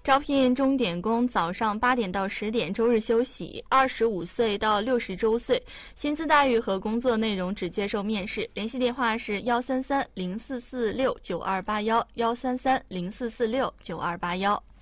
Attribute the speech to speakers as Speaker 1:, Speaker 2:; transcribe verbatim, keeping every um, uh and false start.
Speaker 1: 招聘钟点工，早上八点到十点，周日休息，二十五岁到六十周岁，薪资待遇和工作内容只接受面试。联系电话是幺三三零四四六九二八幺，幺三三零四四六九二八幺。